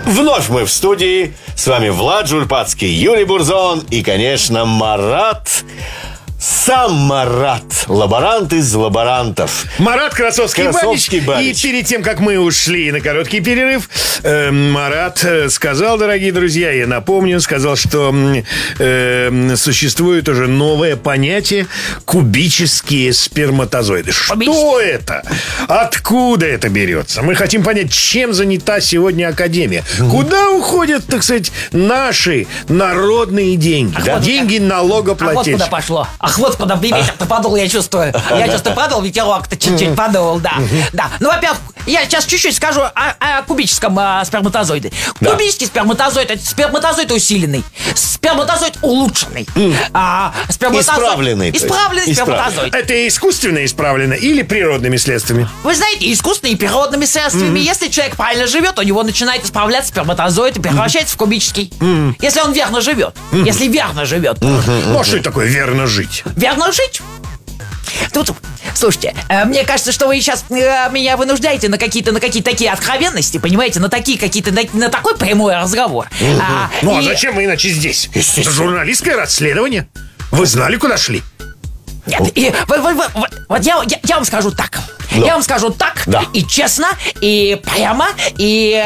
Вновь мы в студии. С вами Влад Жульпатский, Юрий Бурзон и, конечно, Марат. Сам Марат, лаборант из лаборантов. Марат Красовский-Бабич. И перед тем, как мы ушли на короткий перерыв, Марат сказал, дорогие друзья, я напомню, сказал, что существует уже новое понятие кубические сперматозоиды. Что это? Откуда это берется? Мы хотим понять, чем занята сегодня Академия. Куда уходят, так сказать, наши народные деньги? Деньги налогоплательщиков. А вот куда пошло. Ах, вот куда ветер-то подул, я чувствую. Я чувствую, подул, ветерок-то чуть-чуть подул, да. Да. Ну, во-первых, я сейчас чуть-чуть скажу о кубическом сперматозоиде. Да. Кубический сперматозоид — это сперматозоид усиленный, сперматозоид улучшенный, исправленный сперматозоид. Это искусственно исправлено или природными следствиями? Вы знаете, искусственными и природными следствиями. Если человек правильно живет, у него начинает исправляться сперматозоид и превращается в кубический. Если он верно живет. Если верно живет. Ну, а что это такое верно жить? Верно жить? Тут, слушайте, мне кажется, что вы сейчас меня вынуждаете на какие-то такие откровенности, понимаете, на такой прямой разговор. А зачем вы иначе здесь? Журналистское расследование. Вы знали, куда шли? Нет, и вот я вам скажу так. Я вам скажу так, да. И честно, и прямо, и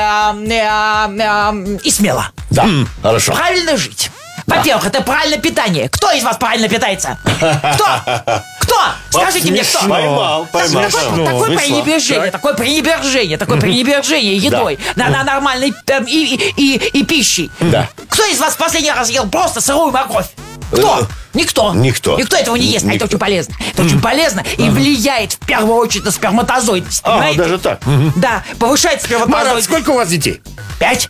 смело. Да, хорошо. Правильно жить. Во-первых, это правильное питание. Кто из вас правильно питается? Кто? Скажите мне, кто? Поймал. Такое пренебрежение едой на нормальной и пищей. Да. Кто из вас в последний раз ел просто сырую морковь? Кто? Никто. Никто этого не ест, а это очень полезно. Это очень полезно и влияет в первую очередь на сперматозоидность. Даже так? Да, повышает сперматозоидность. Марат, сколько у вас детей? 5.